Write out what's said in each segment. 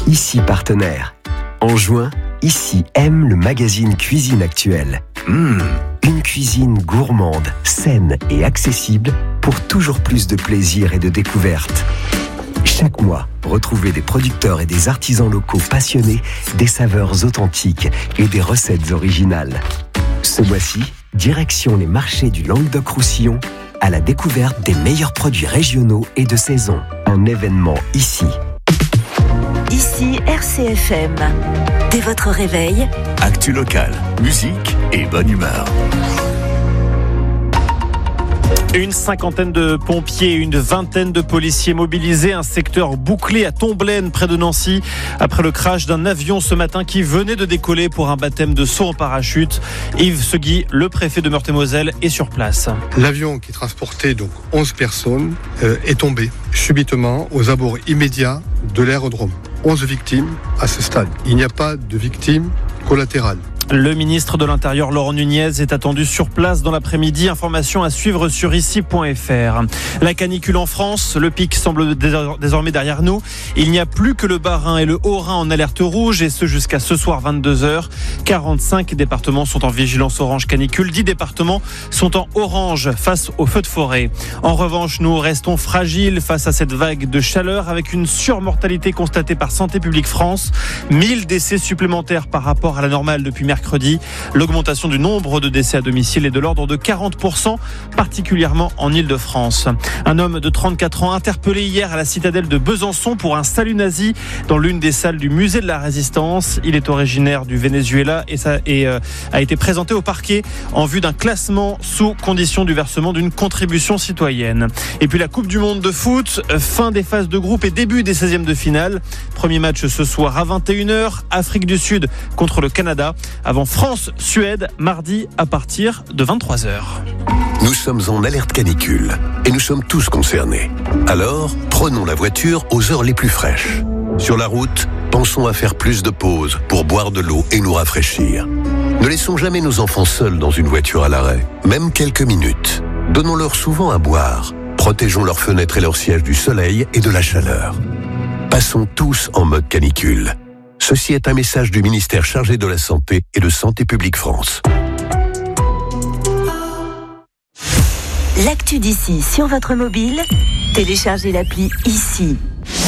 Ici partenaire. En juin, Ici aime le magazine Cuisine Actuelle. Une cuisine gourmande, saine et accessible pour toujours plus de plaisir et de découvertes. Chaque mois, retrouvez des producteurs et des artisans locaux passionnés, des saveurs authentiques et des recettes originales. Ce mois-ci, direction les marchés du Languedoc-Roussillon à la découverte des meilleurs produits régionaux et de saison. Un événement ici. Ici RCFM. Dès votre réveil, actu locale, musique et bonne humeur. Une cinquantaine de pompiers et une vingtaine de policiers mobilisés, un secteur bouclé à Tomblaine près de Nancy après le crash d'un avion ce matin qui venait de décoller pour un baptême de saut en parachute. Yves Segui, le préfet de Meurthe-et-Moselle, est sur place. L'avion qui transportait donc 11 personnes est tombé subitement aux abords immédiats de l'aérodrome. 11 victimes à ce stade. Il n'y a pas de victimes collatérales. Le ministre de l'Intérieur, Laurent Nunez, est attendu sur place dans l'après-midi. Information à suivre sur ici.fr. La canicule en France, le pic semble désormais derrière nous. Il n'y a plus que le Bas-Rhin et le Haut-Rhin en alerte rouge, et ce jusqu'à ce soir 22h. 45 départements sont en vigilance orange canicule. 10 départements sont en orange face aux feux de forêt. En revanche, nous restons fragiles face à cette vague de chaleur avec une surmortalité constatée par Santé publique France. 1000 décès supplémentaires par rapport à la normale depuis mercredi. L'augmentation du nombre de décès à domicile est de l'ordre de 40%, particulièrement en Ile-de-France. Un homme de 34 ans interpellé hier à la citadelle de Besançon pour un salut nazi dans l'une des salles du musée de la Résistance. Il est originaire du Venezuela et a été présenté au parquet en vue d'un classement sous condition du versement d'une contribution citoyenne. Et puis la Coupe du Monde de foot, fin des phases de groupe et début des 16e de finale. Premier match ce soir à 21h, Afrique du Sud contre le Canada. Avant France-Suède, mardi à partir de 23h. Nous sommes en alerte canicule et nous sommes tous concernés. Alors, prenons la voiture aux heures les plus fraîches. Sur la route, pensons à faire plus de pauses pour boire de l'eau et nous rafraîchir. Ne laissons jamais nos enfants seuls dans une voiture à l'arrêt, même quelques minutes. Donnons-leur souvent à boire. Protégeons leurs fenêtres et leurs sièges du soleil et de la chaleur. Passons tous en mode canicule. Ceci est un message du ministère chargé de la Santé et de Santé publique France. l'actu d'ici sur votre mobile, téléchargez l'appli Ici.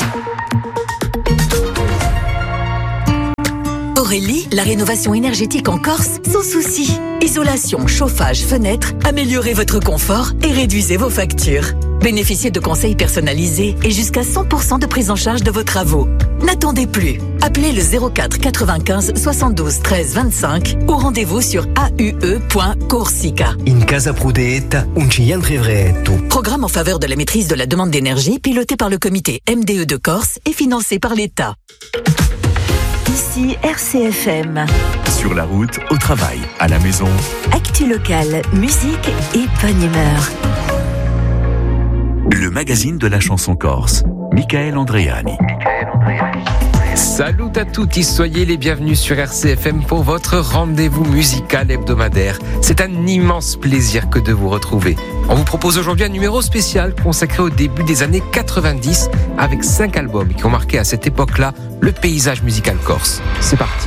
Aurélie, la rénovation énergétique en Corse, sans souci. Isolation, chauffage, fenêtre, améliorez votre confort et réduisez vos factures. Bénéficiez de conseils personnalisés et jusqu'à 100% de prise en charge de vos travaux. N'attendez plus. Appelez le 04 95 72 13 25 ou rendez-vous sur aue.corsica. In casa prudetta, un ciantevretto. Programme en faveur de la maîtrise de la demande d'énergie piloté par le comité MDE de Corse et financé par l'État. Ici RCFM. Sur la route, au travail, à la maison. Actu locale, musique et bonne humeur. Le magazine de la chanson corse. Michael Andreani. Salut à tous, soyez les bienvenus sur RCFM pour votre rendez-vous musical hebdomadaire. C'est un immense plaisir que de vous retrouver. On vous propose aujourd'hui un numéro spécial consacré au début des années 90 avec 5 albums qui ont marqué à cette époque-là le paysage musical corse. C'est parti.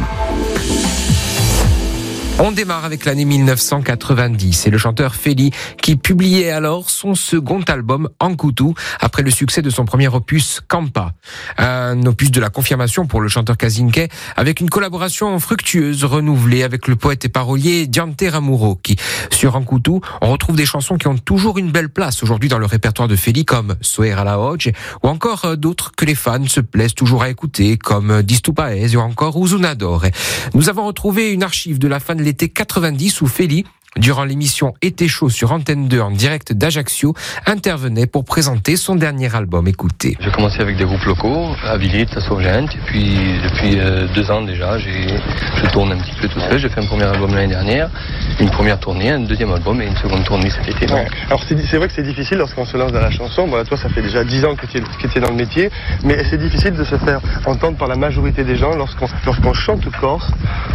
On démarre avec l'année 1990. C'est le chanteur Feli qui publiait alors son second album Ankoutou après le succès de son premier opus Kampa. Un opus de la confirmation pour le chanteur Kazinke avec une collaboration fructueuse renouvelée avec le poète et parolier Diante Ramuro qui, sur Ankoutou, on retrouve des chansons qui ont toujours une belle place aujourd'hui dans le répertoire de Feli comme Soer à la Hodge ou encore d'autres que les fans se plaisent toujours à écouter comme Distupaes ou encore Uzunador. Nous avons retrouvé une archive de la fin de l'été 90 où Feli, durant l'émission Été chaud sur Antenne 2 en direct d'Ajaccio, intervenait pour présenter son dernier album. Écoutez. J'ai commencé avec des groupes locaux, à Villiers, à Saugente, et puis depuis 2 ans déjà, je tourne un petit peu tout seul. J'ai fait un premier album l'année dernière, une première tournée, un deuxième album et une seconde tournée cet été. Ouais. Alors c'est vrai que c'est difficile lorsqu'on se lance dans la chanson. Bon, là, toi, ça fait déjà 10 ans que tu es dans le métier, mais c'est difficile de se faire entendre par la majorité des gens lorsqu'on chante corse.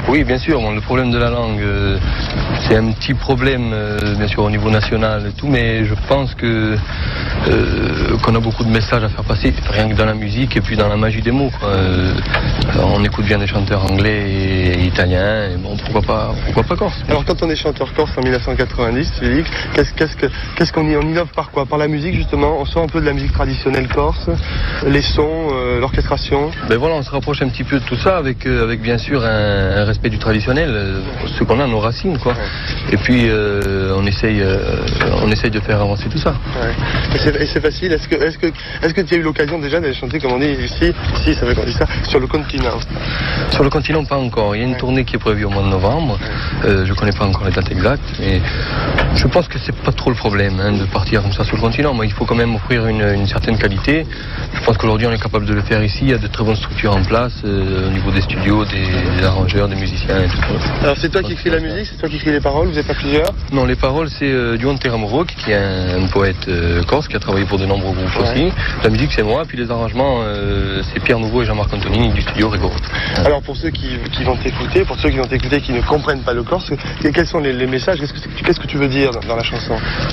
Oui, bien sûr. Bon, le problème de la langue, c'est un petit problème, bien sûr, au niveau national et tout, mais je pense qu'on a beaucoup de messages à faire passer, rien que dans la musique et puis dans la magie des mots, quoi. On écoute bien des chanteurs anglais et italiens, et bon, pourquoi pas corse. Alors quand on est chanteur corse en 1990, Félix, qu'est-ce qu'on innove par quoi? Par la musique justement, on sort un peu de la musique traditionnelle corse, les sons, l'orchestration. Ben voilà, on se rapproche un petit peu de tout ça avec bien sûr un respect du traditionnel, ce qu'on a, nos racines, quoi. Et puis on essaye de faire avancer tout ça. Ouais. Et c'est facile. Est-ce que tu as eu l'occasion déjà d'aller chanter, comme on dit ici, ça veut qu'on dit ça, sur le continent? Sur le continent, pas encore. Il y a une tournée qui est prévue au mois de novembre. Je connais pas encore les dates exactes, mais je pense que c'est pas trop le problème de partir comme ça sur le continent. Mais il faut quand même offrir une certaine qualité. Je pense qu'aujourd'hui on est capable de le faire ici. Il y a de très bonnes structures en place au niveau des studios, des arrangeurs, des musiciens et tout. Alors c'est toi qui écris la musique, c'est toi qui écris les paroles, vous êtes à plusieurs? Non, les paroles c'est Duan Teramoro, qui est un poète corse qui a travaillé pour de nombreux groupes aussi. La musique c'est moi, puis les arrangements c'est Pierre Nouveau et Jean-Marc Antonini du studio Rigaud. Alors pour ceux qui vont t'écouter, qui ne comprennent pas le corse, quels sont les messages? Qu'est-ce que tu veux dire dans la chanson?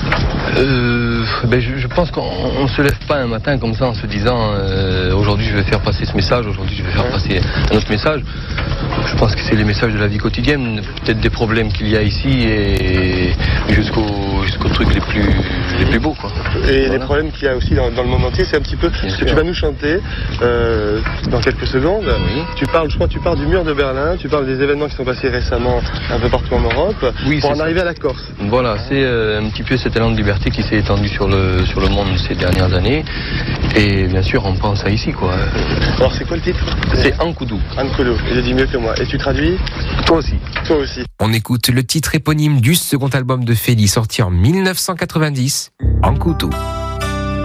Je pense qu'on se lève pas un matin comme ça en se disant aujourd'hui je vais faire passer ce message, aujourd'hui je vais faire passer un autre message. Je pense que c'est les messages de la vie quotidienne, peut-être des problèmes qu'il y a ici et jusqu'aux trucs les plus beaux, quoi. Et les problèmes qu'il y a aussi dans le monde entier, c'est un petit peu ce que tu vas nous chanter dans quelques secondes. Oui. Tu parles du mur de Berlin, tu parles des événements qui sont passés récemment un peu partout en Europe, pour en arriver à la Corse. Voilà, c'est un petit peu cet élan de liberté qui s'est étendu sur le monde ces dernières années. Et bien sûr, on pense à ici, quoi. Alors c'est quoi le titre? C'est Ankoudou. Ankoudou, il le dit mieux que moi. Et tu traduis? Toi aussi. Toi aussi. On écoute le titre éponyme du second album de Feli, sorti en 1990, Ankoudou.